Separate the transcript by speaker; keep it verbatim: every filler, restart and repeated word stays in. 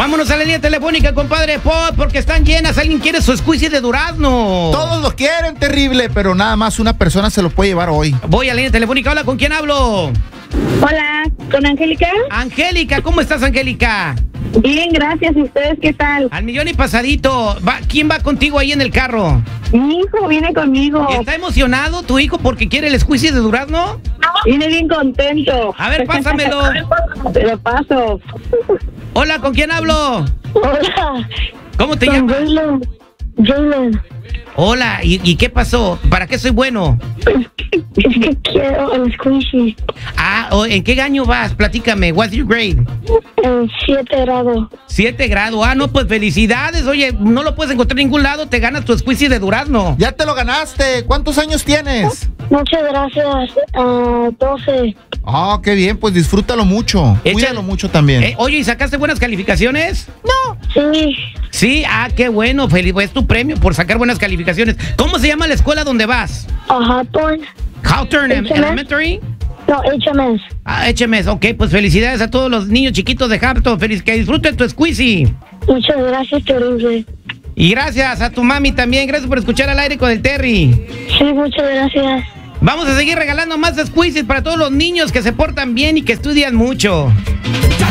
Speaker 1: Vámonos a la línea telefónica, compadre Pop, porque están llenas. Alguien quiere su squeezy de durazno.
Speaker 2: Todos lo quieren, terrible, pero nada más una persona se lo puede llevar hoy.
Speaker 1: Voy a la línea telefónica. Hola, ¿con quién hablo?
Speaker 3: Hola, ¿con Angélica?
Speaker 1: Angélica, ¿cómo estás, Angélica?
Speaker 3: Bien, gracias. ¿Y ustedes qué tal?
Speaker 1: Al millón y pasadito. Va, ¿quién va contigo ahí en el carro?
Speaker 3: Mi hijo viene conmigo.
Speaker 1: ¿Está emocionado tu hijo porque quiere el squeezy de durazno?
Speaker 3: Viene bien contento.
Speaker 1: A ver, pásamelo.
Speaker 3: Te lo paso.
Speaker 1: Hola, ¿con quién hablo?
Speaker 3: Hola.
Speaker 1: ¿Cómo te
Speaker 3: Con
Speaker 1: llamas?
Speaker 3: Jalen. Jalen.
Speaker 1: Hola, ¿y, ¿y qué pasó? ¿Para qué soy bueno?
Speaker 3: Es que, es que quiero el squishy.
Speaker 1: Ah, oh, ¿en qué año vas? Platícame, what's your grade?
Speaker 3: En siete grado.
Speaker 1: Siete grado. Ah, no, pues felicidades. Oye, no lo puedes encontrar en ningún lado, te ganas tu squeezy de durazno.
Speaker 2: Ya te lo ganaste. ¿Cuántos años tienes?
Speaker 3: Muchas gracias. Uh, doce.
Speaker 2: Ah, qué bien, pues disfrútalo mucho.
Speaker 1: Echa-
Speaker 2: Cuídalo mucho también.
Speaker 1: Eh, oye, ¿y sacaste buenas calificaciones?
Speaker 3: Sí.
Speaker 1: Sí, ah, qué bueno, feliz, es tu premio por sacar buenas calificaciones. ¿Cómo se llama la escuela donde vas?
Speaker 3: A Hawthorne.
Speaker 1: Hawthorne
Speaker 3: H M S.
Speaker 1: Elementary.
Speaker 3: No, H M S.
Speaker 1: Ah, H M S, ok, pues felicidades a todos los niños chiquitos de Hawthorne, feliz que disfruten tu squeezy.
Speaker 3: Muchas gracias, terrible.
Speaker 1: Y gracias a tu mami también, gracias por escuchar al aire con el Terry.
Speaker 3: Sí, muchas gracias.
Speaker 1: Vamos a seguir regalando más squeezies para todos los niños que se portan bien y que estudian mucho.